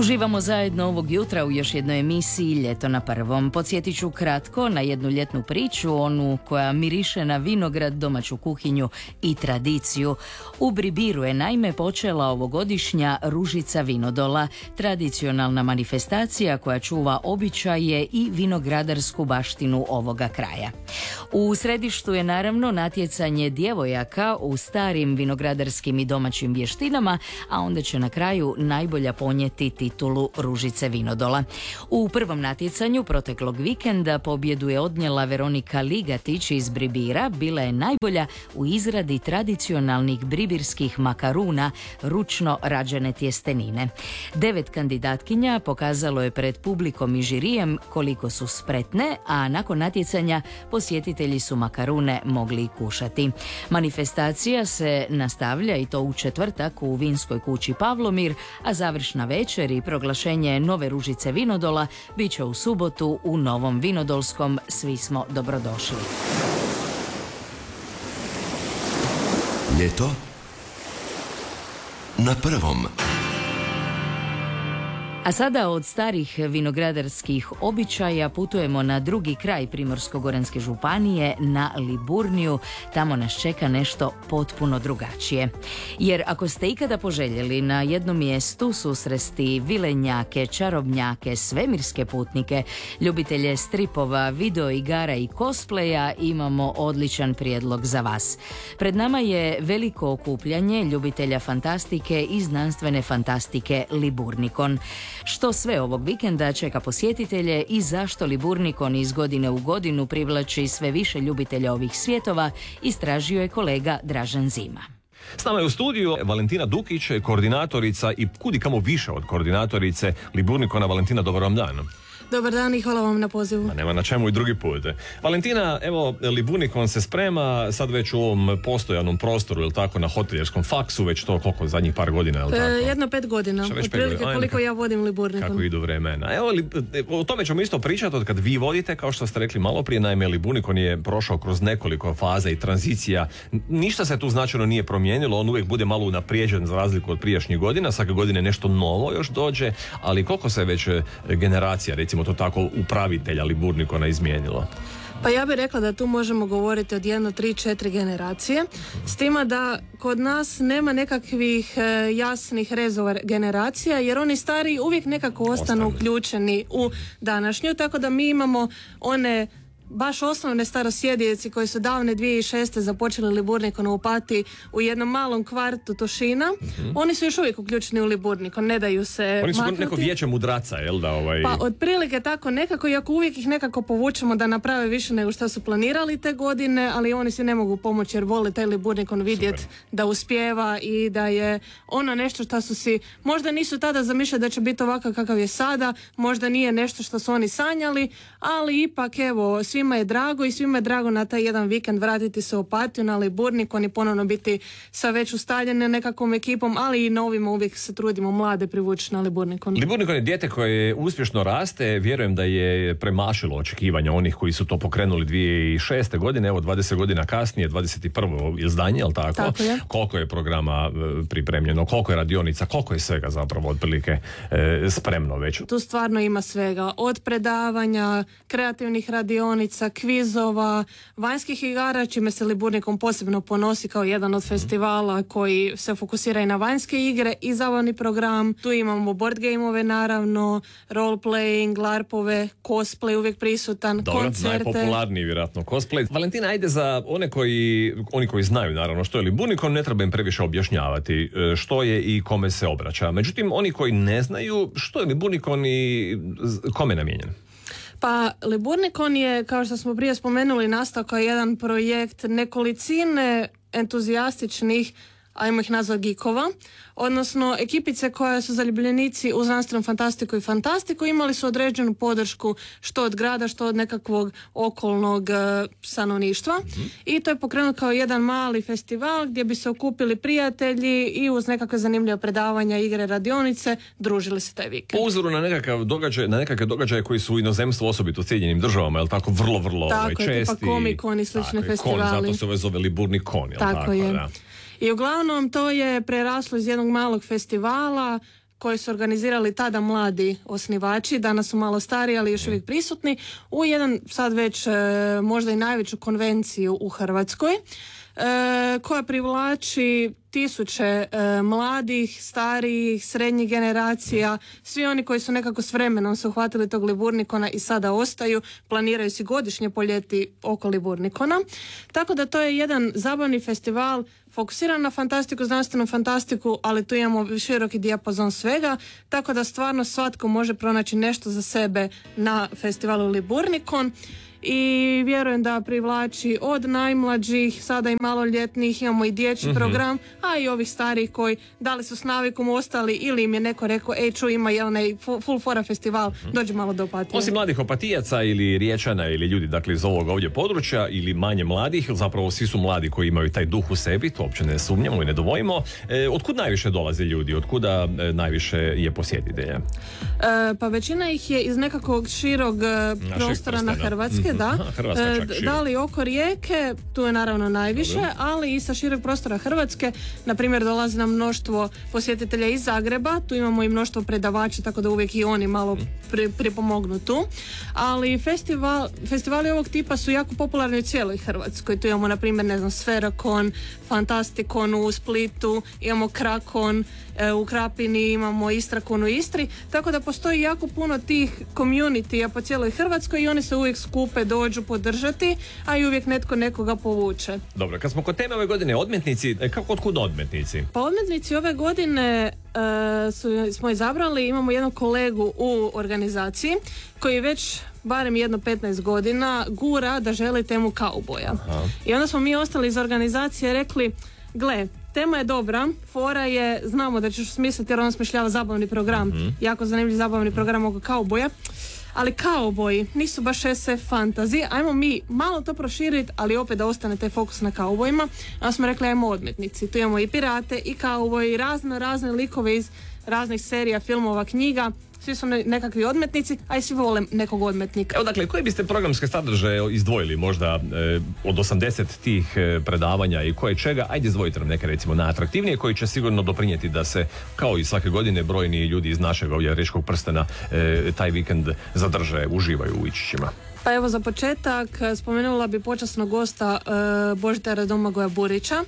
Uživamo zajedno ovog jutra u još jednoj emisiji Ljeto na prvom. Podsjetit ću kratko na jednu ljetnu priču, onu koja miriše na vinograd, domaću kuhinju i tradiciju. U Bribiru je naime počela ovogodišnja Ružica Vinodola, tradicionalna manifestacija koja čuva običaje i vinogradarsku baštinu ovoga kraja. U središtu je naravno natjecanje djevojaka u starim vinogradarskim i domaćim vještinama, a onda će na kraju najbolja ponijeti titulu Ružice Vinodola. U prvom natjecanju proteklog vikenda pobjedu je odnijela Veronika Ligatić iz Bribira, bila je najbolja u izradi tradicionalnih bribirskih makaruna, ručno rađene tjestenine. 9 kandidatkinja pokazalo je pred publikom i žirijem koliko su spretne, a nakon natjecanja posjetitelji su makarune mogli kušati. Manifestacija se nastavlja i to u četvrtak u vinskoj kući Pavlomir, a završna večer i proglašenje nove Ružice Vinodola bit će u subotu u Novom Vinodolskom. Svi smo dobrodošli. Ljeto na prvom. A sada od starih vinogradarskih običaja putujemo na drugi kraj Primorsko-goranske županije, na Liburniju. Tamo nas čeka nešto potpuno drugačije. Jer ako ste ikada poželjeli na jednom mjestu susresti vilenjake, čarobnjake, svemirske putnike, ljubitelje stripova, videoigara i cosplaya, imamo odličan prijedlog za vas. Pred nama je veliko okupljanje ljubitelja fantastike i znanstvene fantastike Liburnikon. Što sve ovog vikenda čeka posjetitelje i zašto Liburnikon iz godine u godinu privlači sve više ljubitelja ovih svjetova, istražio je kolega Dražen Zima. S nama je u studiju Valentina Dukić, koordinatorica i kudikamo više od koordinatorice Liburnikona. Valentina, dobar vam dan. Dobar dan i hvala vam na pozivu. Ma nema na čemu i drugi put. Valentina, evo, Liburnikon se sprema sad već u ovom postojanom prostoru, jel tako, na hotelijerskom faksu, već to koliko, zadnjih par godina, jel tako? Jedno 5 godina, otprilike koliko ja vodim Liburnikon. Kako idu vremena. Evo, o tome ćemo isto pričati od kad vi vodite, kao što ste rekli malo prije, naime, Liburnikon je prošao kroz nekoliko faza i tranzicija. Ništa se tu značajno nije promijenilo, on uvijek bude malo unaprijeđen za razliku od prijašnjih godina, svake godine nešto novo još dođe, ali koliko se već generacija, recimo to tako, upravitelja Liburnikona izmijenilo? Pa ja bih rekla da tu možemo govoriti od 1, 3, 4 generacije, s tima da kod nas nema nekakvih jasnih rezova generacija, jer oni stari uvijek nekako ostanu uključeni u današnju, tako da mi imamo one baš osnovne starosjedinci koji su davne 2006. započeli Liburnikon u Opatiji u jednom malom kvartu Tošina. Oni su još uvijek uključeni u Liburnikon, ne daju se Oni su maknuti. neko vijeće mudraca, jel da? Pa otprilike tako nekako, iako uvijek ih nekako povučemo da naprave više nego što su planirali te godine, ali oni si ne mogu pomoći jer vole taj Liburnikon vidjeti da uspijeva i da je ono nešto što su si, možda nisu tada zamišljali da će biti ovakav kakav je sada, možda nije nešto što su oni sanjali, ali ipak evo, svima je drago i svima je drago na taj jedan vikend vratiti se u Opatiju, na Liburnikon i ponovno biti sa već ustaljenom nekakvom ekipom, ali i novima uvijek se trudimo mlade privući na Liburnikon. Liburnikon je dijete koje uspješno raste, vjerujem da je premašilo očekivanja onih koji su to pokrenuli 2006. godine, evo 20 godina kasnije, 21. izdanje, jel tako? Tako je. Koliko je programa pripremljeno, koliko je radionica, koliko je svega zapravo otprilike spremno već? Tu stvarno ima svega, od predavanja, kreativnih radionica, kvizova, vanjskih igara, čime se Liburnikon posebno ponosi kao jedan od festivala koji se fokusira i na vanjske igre i zabavni program. Tu imamo board gameove naravno, role playing, larpove, cosplay uvijek prisutan, dobro, koncerte. najpopularniji vjerojatno cosplay. Valentina, ajde za oni koji znaju naravno što je Liburnikon, ne treba im previše objašnjavati što je i kome se obraća. Međutim, oni koji ne znaju što je Liburnikon i kome je namijenjen? Pa Liburnikon je, kao što smo prije spomenuli, nastao kao jedan projekt nekolicine entuzijastičnih, ajmo ih nazvati geekova, odnosno ekipice koje su zaljubljenici u znanstvenu fantastiku i fantastiku, imali su određenu podršku što od grada, što od nekakvog okolnog stanovništva. I to je pokrenuo kao jedan mali festival gdje bi se okupili prijatelji i uz nekakve zanimljive predavanja, igre, radionice, družili se taj vikend. Po uzoru na nekakve događaje koji su u inozemstvu, osobito u Sjedinjenim državama, je li tako, vrlo tako je, česti. tipa Comic-Con i slične festivali. Zato se ovaj zove Liburnikon, je li tako? Je. Da. I uglavnom to je preraslo iz jednog malog festivala koji su organizirali tada mladi osnivači, danas su malo stariji, ali još uvijek prisutni, u jedan sad već možda i najveću konvenciju u Hrvatskoj, koja privlači tisuće mladih, starijih, srednjih generacija, svi oni koji su nekako s vremenom se uhvatili tog Liburnikona i sada ostaju, planiraju si godišnje poljeti oko Liburnikona. Tako da to je jedan zabavni festival fokusiran na fantastiku, znanstvenu fantastiku, ali tu imamo široki dijapazon svega, tako da stvarno svatko može pronaći nešto za sebe na festivalu Liburnikon. I vjerujem da privlači od najmlađih, sada i maloljetnih, imamo i dječji program, a i ovih starijih koji da li su s navikom ostali ili im je neko rekao, ima i onaj full fora festival, dođi malo do Opatije. Osim mladih Opatijaca ili Riječana ili ljudi dakle iz ovog ovdje područja ili manje mladih, zapravo svi su mladi koji imaju taj duh u sebi, to uopće ne sumnjamo i ne dvojimo. Otkud najviše dolaze ljudi, otkuda najviše je posjetitelja? Pa većina ih je iz nekakvog širog prostora na Hrvatske, da. Da li oko Rijeke, tu je naravno najviše, ali i sa šireg prostora Hrvatske, na primjer dolazi nam mnoštvo posjetitelja iz Zagreba, tu imamo i mnoštvo predavača, tako da uvijek i oni malo pripomognu tu. Ali festivali ovog tipa su jako popularni u cijeloj Hrvatskoj. Tu imamo na primjer, Sferakon, Fantastikon u Splitu, imamo Krakon u Krapini, imamo Istrakon u Istri, tako da postoji jako puno tih community-a po cijeloj Hrvatskoj i oni se uvijek skupe, dođu podržati, a i uvijek netko nekoga povuče. Dobro, kad smo kod teme ove godine odmetnici, otkud odmetnici? Pa odmetnici ove godine smo izabrali, imamo jednog kolegu u organizaciji koji već barem 15 godina gura da želi temu kauboja. I onda smo mi ostali iz organizacije rekli, gle, tema je dobra, fora je, znamo da ćeš smisliti jer on smišljava zabavni program, jako zanimljiv zabavni program oko kauboja, ali kauboji nisu baš SF fantasy, ajmo mi malo to proširiti, ali opet da ostane taj fokus na kaubojima. A smo rekli, ajmo odmetnici, tu imamo i pirate i kauboji, razne likove iz raznih serija, filmova, knjiga, svi su nekakvi odmetnici, a i svi vole nekog odmetnika. Evo dakle, koji biste programske sadržaje izdvojili možda od 80 tih predavanja i koje čega? Ajde izdvojite nam neke recimo najatraktivnije koji će sigurno doprinijeti da se kao i svake godine brojni ljudi iz našeg ovdje Riječkog prstena taj vikend zadrže, uživaju u Ičićima. Pa evo za početak spomenula bi počasnog gosta Božidara Domagoja Burića.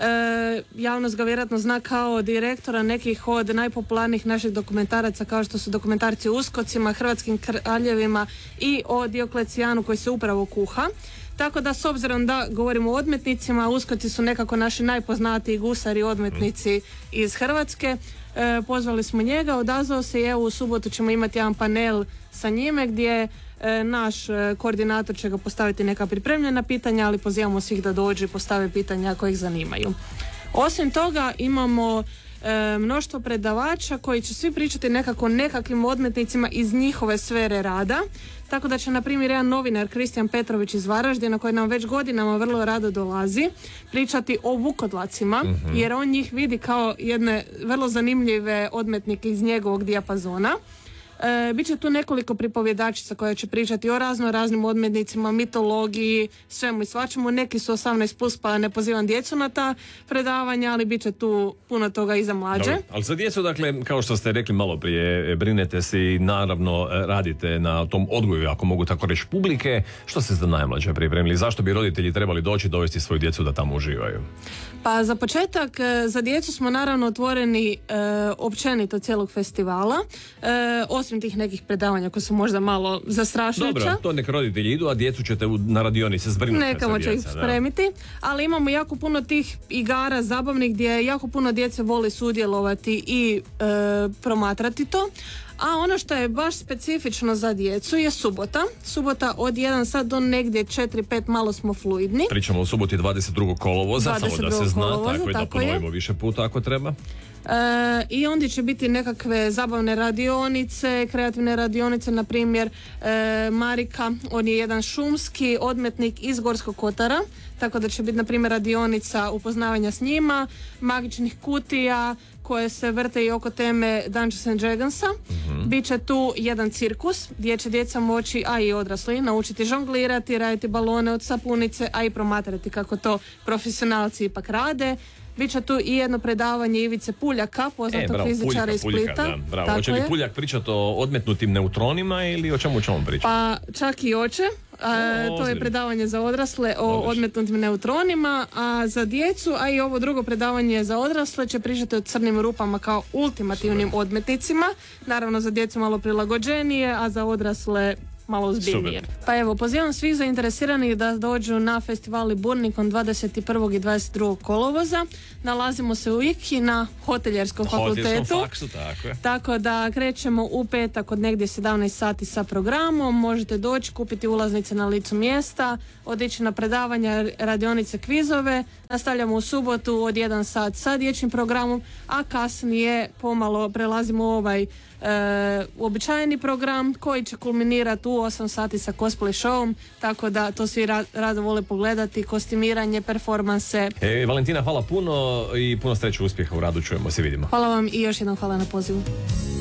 Javnost ga vjerojatno zna kao direktora nekih od najpopularnijih naših dokumentaraca kao što su dokumentarci o uskocima, hrvatskim kraljevima i o Dioklecijanu koji se upravo kuha. Tako da s obzirom da govorimo o odmetnicima, uskoci su nekako naši najpoznatiji gusari odmetnici iz Hrvatske. Pozvali smo njega, odazvao se i evo u subotu ćemo imati jedan panel sa njime gdje naš koordinator će ga postaviti neka pripremljena pitanja, ali pozivamo svih da dođu i postave pitanja koje ih zanimaju. Osim toga imamo mnoštvo predavača koji će svi pričati nekakvim odmetnicima iz njihove sfere rada. Tako da će, na primjer, jedan novinar Kristijan Petrović iz Varaždina, koji nam već godinama vrlo rado dolazi, pričati o vukodlacima, jer on njih vidi kao jedne vrlo zanimljive odmetnike iz njegovog dijapazona. Biće tu nekoliko pripovjedačica koje će pričati o raznim odmetnicima, mitologiji, svemu i svačemu. Neki su 18+, pa ne pozivam djecu na ta predavanja, ali bit će tu puno toga i za mlađe. Dobre. Ali za djecu, dakle, kao što ste rekli malo prije, brinete se i naravno radite na tom odgoju, ako mogu tako reći, publike. Što ste za najmlađe pripremili? Zašto bi roditelji trebali doći dovesti svoju djecu da tamo uživaju? Pa za početak, za djecu smo naravno otvoreni općenito cijelog festivala, osim tih nekih predavanja koje su možda malo zastrašujuća. Dobro, to nek roditelji idu, a djecu ćete na radionice zbrinuti. Nekamo će ih spremiti, ali imamo jako puno tih igara zabavnih gdje jako puno djece voli sudjelovati i promatrati to. A ono što je baš specifično za djecu je subota. Subota od 1 sat do negdje 4-5, malo smo fluidni. Pričamo o suboti 22. kolovoza, samo da se zna, tako i da ponovimo više puta ako treba. I onda će biti nekakve zabavne radionice, kreativne radionice, na primjer Marika, on je jedan šumski odmetnik iz Gorskog Kotara, tako da će biti na primjer radionica upoznavanja s njima, magičnih kutija koje se vrte i oko teme Dungeons and Dragonsa. Biće tu jedan cirkus gdje će djeca moći, a i odrasli, naučiti žonglirati, raditi balone od sapunice, a i promatrati kako to profesionalci ipak rade. Biće tu i jedno predavanje Ivice Puljaka, poznatog fizičara iz Splita. Bravo. Hoće li Puljak pričati o odmetnutim neutronima ili o čemu će on pričati? Pa čak i hoće. To je predavanje za odrasle o odmetnutim neutronima, a za djecu, a i ovo drugo predavanje za odrasle će pričati o crnim rupama kao ultimativnim odmetnicima. Naravno za djecu malo prilagođenije, a za odrasle malo ozbiljnije. Pa evo, pozivam svih zainteresiranih da dođu na festival Liburnikon 21. i 22. kolovoza. Nalazimo se u IKI na hotelijerskom fakultetu. Tako da krećemo u petak od negdje 17 sati sa programom. Možete doći, kupiti ulaznice na licu mjesta, otići na predavanja, radionice, kvizove. Nastavljamo u subotu od 1 sat sa dječjim programom, a kasnije pomalo prelazimo u ovaj uobičajeni program koji će kulminirati u 8 sati sa cosplay showom, tako da to svi rado vole pogledati, kostimiranje, performanse. Valentina, hvala puno i puno sreće, uspjeha u radu, čujemo se, vidimo. Hvala vam i još jednom hvala na pozivu.